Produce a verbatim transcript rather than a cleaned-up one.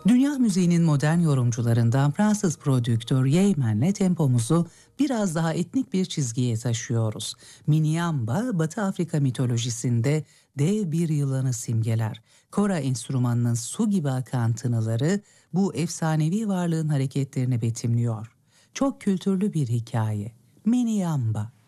Dünya müziğinin modern yorumcularından Fransız prodüktör Yeymen'le tempomuzu biraz daha etnik bir çizgiye taşıyoruz. Miniamba, Batı Afrika mitolojisinde dev bir yılanı simgeler. Kora enstrümanının su gibi akan tınıları bu efsanevi varlığın hareketlerini betimliyor. Çok kültürlü bir hikaye. Miniamba.